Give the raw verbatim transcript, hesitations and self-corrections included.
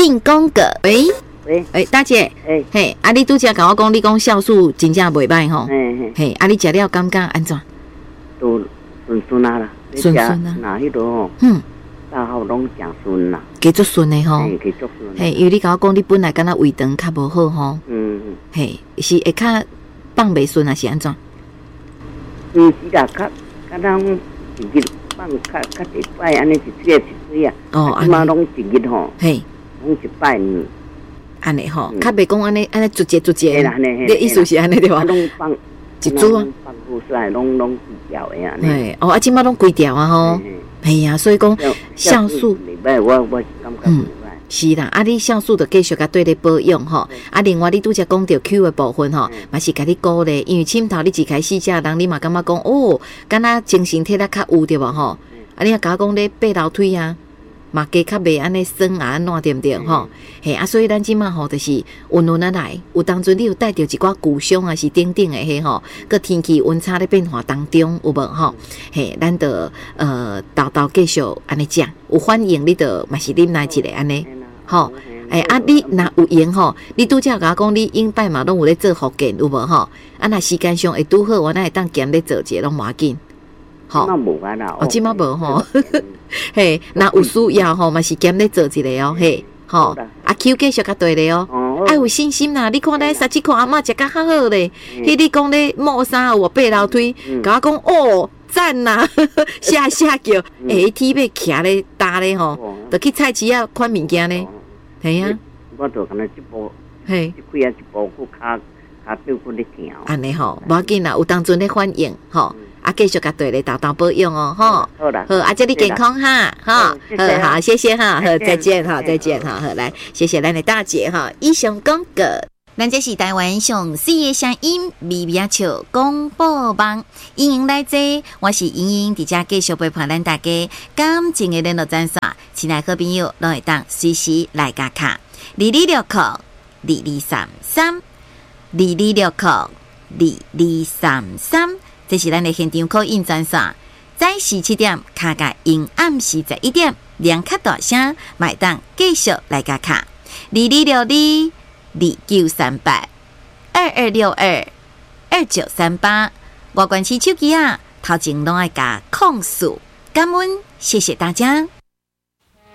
进宫格。喂喂， 诶，大姐， 哎， 嘿，啊，你拄则甲我讲，你讲酵素真正袂歹吼， 嘿嘿， 嘿，啊，你食了感觉安怎？ 都顺顺啊啦， 顺顺啊哪迄度吼， 嗯， 大号拢诚顺啦， 加足顺的吼， 嘿，继续顺。 嘿，因为你甲我讲，你本来敢若胃肠较无好吼， 嗯嗯， 嘿，是会较放袂顺啊，是安怎？ 毋是啦，较较当一日放较较一摆安尼一水一水啊， 哦， 即马拢一日吼， 嘿。 拢一摆嗯， 安尼吼， 嗯较袂讲安尼安尼逐节逐节， 嘿啦嘿嘿你意思是安尼对吧？ 拢放一组啊， 放不出来，拢拢低调的安尼。 嘿，哦，啊，即马拢规条啊吼，哎呀，所以讲酵素， 袂歹，我我是感觉袂歹。 是啦，啊，你酵素就继续甲对咧保养吼，啊，另外你拄则讲到 Q 的部分吼，嘛是甲你鼓励，因为深头你一开始食人，你嘛感觉讲哦，敢若精神体力较有对无吼？啊，你若甲我讲咧爬楼梯啊。嘛加较袂安尼酸啊，安怎对毋对吼？嘿啊，所以咱即马吼就是温温啊来，有当阵你有带着一寡骨伤啊，是等等的嘿吼，个天气温差咧变化当中有无吼？嘿，咱着呃豆豆继续安尼食，有反应你着嘛是啉来一个安尼吼。哎啊，你若有闲吼，你拄则甲我讲你应摆嘛拢有咧做福建有无吼？啊，若时间上会拄好，我咱会当兼咧做者拢无要紧。 吼，即无啊啦， 哦，即马无吼，嘿，若有需要吼，嘛是兼咧做一个哦，嘿，吼，啊 Q 继续甲对咧哦，爱有信心啦！你看咧，三七看阿嬷食甲较好咧，迄你讲咧摸衫有爬楼梯，甲我讲哦，赞呐，吓吓叫，下天要徛咧搭咧吼，着去菜市啊款物件咧，系啊， 我着可能一步， 嘿， 一几啊一步，佮骹骹吊佮咧行， 安尼吼，无要紧啦，有当阵咧反应吼。啊，继续甲对咧，豆豆保养哦，吼， 好啦， 好，啊，祝你健康哈，哈，好，好，谢谢哈，好，再见哈，再见哈，好，来，谢谢咱的大姐哈，以上讲过，咱这是台湾上水的声音，微微笑广播网，欢迎来坐，我是莹莹，伫遮继续陪伴咱大家感情的联络专线，亲爱好朋友，拢会当随时来加卡，二二六扣二二三三，二二六扣二二三三。这是咱的现场call in专线，早时七点，卡甲阴暗时十一点，两卡大声，买单继续来加卡，二二六二二九三八二二六二二九三八，外关市手机啊，头前拢爱加控诉，感恩，谢谢大家。